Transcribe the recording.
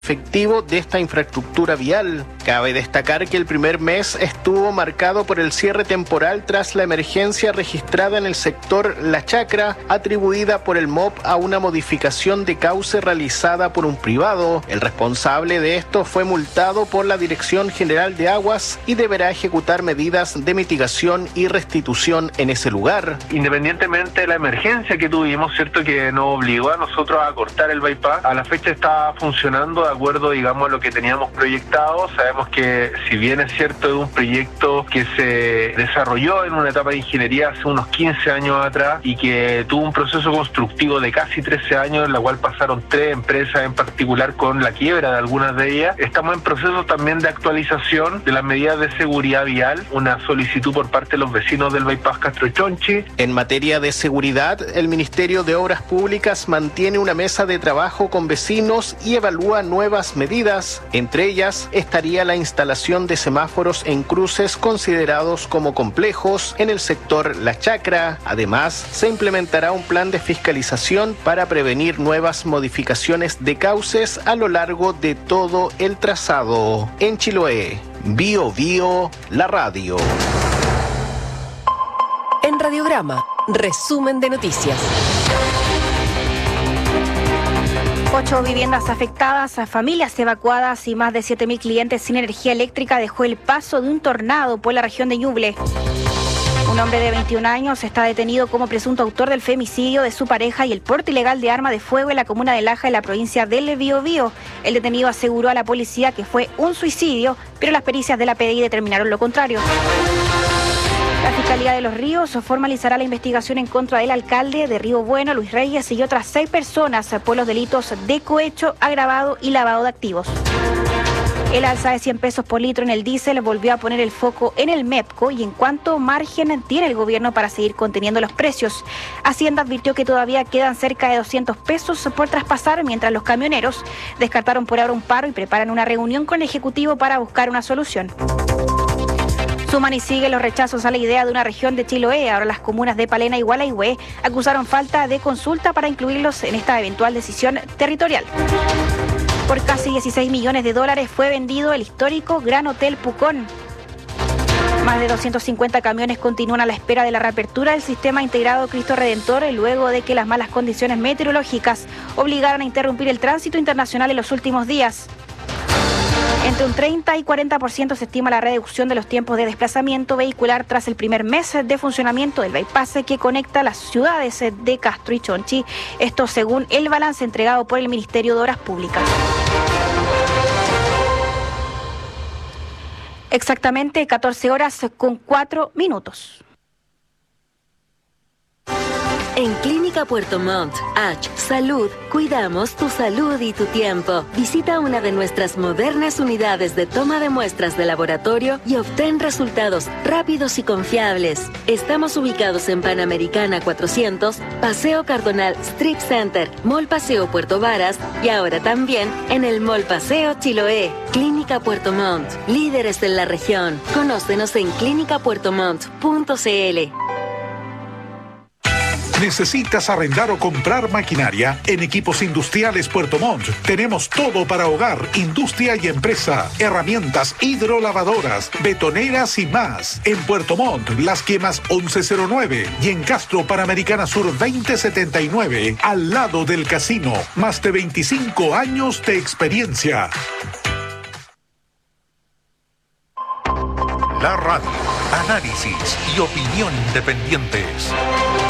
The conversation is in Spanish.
efectivo de esta infraestructura vial. Cabe destacar que el primer mes estuvo marcado por el cierre temporal tras la emergencia registrada en el sector La Chacra, atribuida por el MOP a una modificación de cauce realizada por un privado. El responsable de esto fue multado por la Dirección General de Aguas y deberá ejecutar medidas de mitigación y restitución en ese lugar. Independientemente de la emergencia que tuvimos, cierto, que nos obligó a nosotros a cortar el bypass, a la fecha está funcionando de acuerdo, digamos, a lo que teníamos proyectado. Sabemos que, si bien es cierto, es un proyecto que se desarrolló en una etapa de ingeniería hace unos 15 años atrás y que tuvo un proceso constructivo de casi 13 años, en la cual pasaron 3 empresas en particular con la quiebra de algunas de ellas. Estamos en proceso también de actualización de las medidas de seguridad vial, una solicitud por parte de los vecinos del bypass Castro Chonchi. En materia de seguridad, el Ministerio de Obras Públicas mantiene una mesa de trabajo con vecinos y evalúa nuevas medidas. Entre ellas estaría la instalación de semáforos en cruces considerados como complejos en el sector La Chacra. Además, se implementará un plan de fiscalización para prevenir nuevas modificaciones de cauces a lo largo de todo el trazado. En Chiloé, Bio Bio, la radio. En Radiograma, resumen de noticias. 8 viviendas afectadas, familias evacuadas y más de 7.000 clientes sin energía eléctrica dejó el paso de un tornado por la región de Ñuble. Un hombre de 21 años está detenido como presunto autor del femicidio de su pareja y el porte ilegal de arma de fuego en la comuna de Laja, en la provincia del Biobío. El detenido aseguró a la policía que fue un suicidio, pero las pericias de la PDI determinaron lo contrario. La Fiscalía de Los Ríos formalizará la investigación en contra del alcalde de Río Bueno, Luis Reyes, y otras 6 personas por los delitos de cohecho, agravado y lavado de activos. El alza de 100 pesos por litro en el diésel volvió a poner el foco en el MEPCO y en cuánto margen tiene el gobierno para seguir conteniendo los precios. Hacienda advirtió que todavía quedan cerca de 200 pesos por traspasar, mientras los camioneros descartaron por ahora un paro y preparan una reunión con el Ejecutivo para buscar una solución. Suman y siguen los rechazos a la idea de una región de Chiloé. Ahora las comunas de Palena y Gualeguay acusaron falta de consulta para incluirlos en esta eventual decisión territorial. Por casi $16 millones fue vendido el histórico Gran Hotel Pucón. Más de 250 camiones continúan a la espera de la reapertura del sistema integrado Cristo Redentor, luego de que las malas condiciones meteorológicas obligaron a interrumpir el tránsito internacional en los últimos días. Entre un 30 y 40% se estima la reducción de los tiempos de desplazamiento vehicular tras el primer mes de funcionamiento del bypass que conecta las ciudades de Castro y Chonchi. Esto según el balance entregado por el Ministerio de Obras Públicas. Exactamente 14:04. En Clínica Puerto Montt, Salud, cuidamos tu salud y tu tiempo. Visita una de nuestras modernas unidades de toma de muestras de laboratorio y obtén resultados rápidos y confiables. Estamos ubicados en Panamericana 400, Paseo Cardonal Strip Center, Mall Paseo Puerto Varas y ahora también en el Mall Paseo Chiloé. Clínica Puerto Montt, líderes en la región. Conócenos en clinicapuertomont.cl. ¿Necesitas arrendar o comprar maquinaria? En Equipos Industriales Puerto Montt tenemos todo para hogar, industria y empresa. Herramientas hidrolavadoras, betoneras y más. En Puerto Montt, Las Quemas 1109 y en Castro, Panamericana Sur 2079, al lado del casino. Más de 25 años de experiencia. La radio, análisis y opinión independientes.